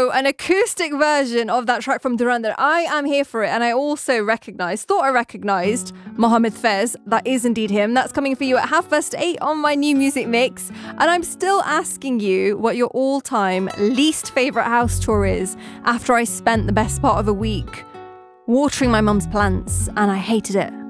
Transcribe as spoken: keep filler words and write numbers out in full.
So an acoustic version of that track from Durandar. I am here for it. And I also recognised, thought I recognised Mohammed Fez. That is indeed him. That's coming for you at half past eight on my new music mix. And I'm still asking you what your all-time least favourite house chore is after I spent the best part of a week watering my mum's plants and I hated it.